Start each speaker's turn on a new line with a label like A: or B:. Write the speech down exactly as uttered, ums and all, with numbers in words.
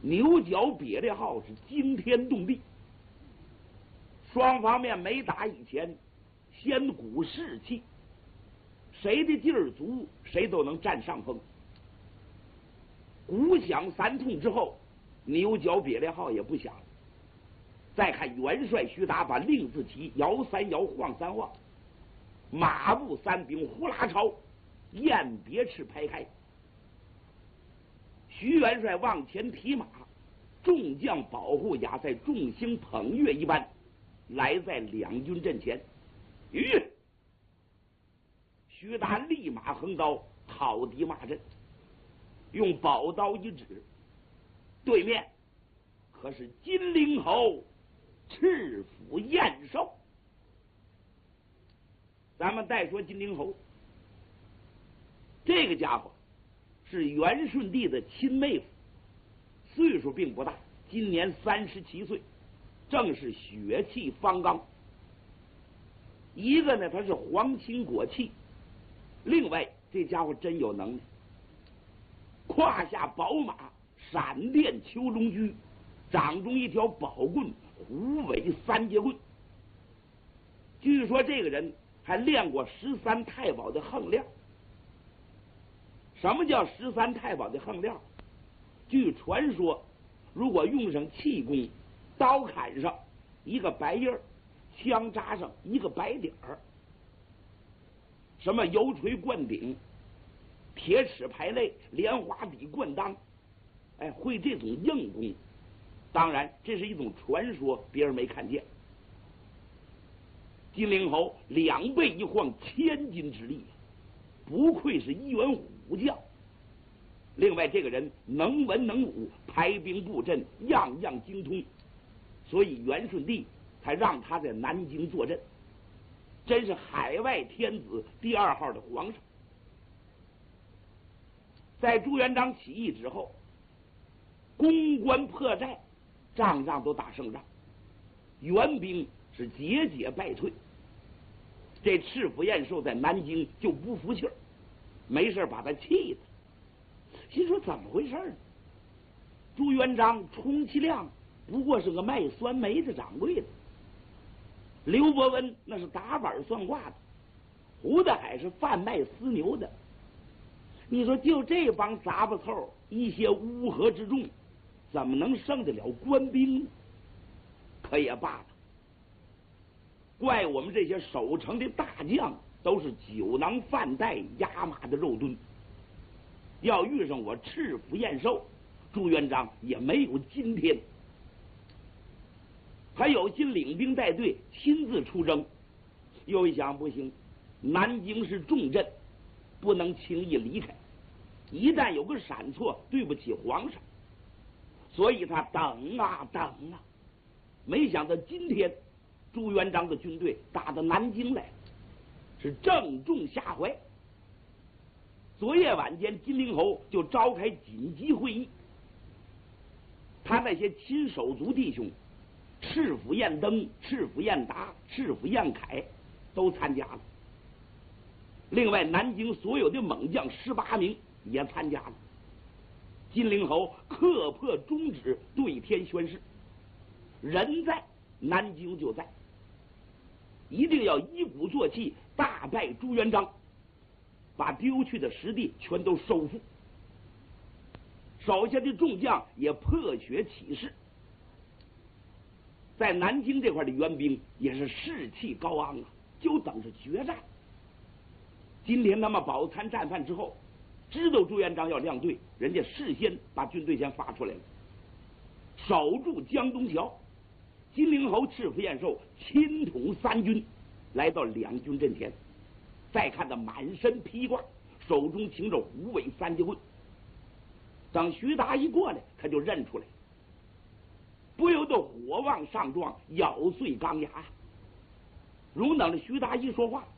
A: 牛角别列号是惊天动地。双方面没打以前，先鼓士气，谁的劲儿足，谁都能占上风。鼓响三通之后，牛角别列号也不响了。再看元帅徐达把令字旗摇三摇晃三晃，马步三兵呼啦朝雁别翅排开。徐元帅往前提马，众将保护压在众星捧月一般，来在两军阵前。吁！徐达立马横刀讨敌马阵，用宝刀一指，对面可是金陵侯赤府燕寿。咱们再说金陵侯，这个家伙是元顺帝的亲妹夫，岁数并不大，今年三十七岁，正是血气方刚。一个呢，他是皇亲国戚，另外这家伙真有能耐，胯下宝马闪电囚龙驹，掌中一条宝棍虎尾三节棍。据说这个人还练过十三太保的横料。什么叫十三太保的横料？据传说，如果用上气功，刀砍上一个白印儿，枪扎上一个白点儿，什么油锤灌顶、铁齿排肋、莲花底灌裆，哎，会这种硬功。当然，这是一种传说，别人没看见。金陵侯两背一晃，千斤之力，不愧是一员武将。另外，这个人能文能武，排兵布阵样样精通，所以元顺帝才让他在南京坐镇，真是海外天子第二号的皇上。在朱元璋起义之后，攻关破寨，仗仗都打胜仗，元兵是节节败退。这赤府燕寿在南京就不服气儿，没事把他气的，心说怎么回事呢？朱元璋充其量不过是个卖酸梅的掌柜的，刘伯温那是打板算卦的，胡德海是贩卖丝牛的。你说就这帮杂巴凑，一些乌合之众，怎么能胜得了官兵呢？可也罢了，怪我们这些守城的大将都是酒囊饭袋、压马的肉墩。要遇上我赤府燕寿，朱元璋也没有今天。他有心领兵带队亲自出征，又一想不行，南京是重镇，不能轻易离开，一旦有个闪错，对不起皇上。所以他等啊等啊，没想到今天朱元璋的军队打到南京来，是正中下怀。昨夜晚间，金陵侯就召开紧急会议，他那些亲手足弟兄，赤府燕登、赤府燕达、赤府燕凯都参加了。另外，南京所有的猛将十八名也参加了。金陵侯刻破中指，对天宣誓：人在，南京就在，一定要一鼓作气，大败朱元璋，把丢去的实地全都收复。手下的众将也破血起事，在南京这块的援兵也是士气高昂啊，就等着决战。今天他们饱餐战饭之后，知道朱元璋要亮队，人家事先把军队先发出来了，守住江东桥。金陵侯赤府燕寿亲统三军，来到两军阵前。再看他满身披挂，手中擎着虎尾三节棍。等徐达一过来，他就认出来，不由得火旺上撞，咬碎钢牙。容等着徐达一说话，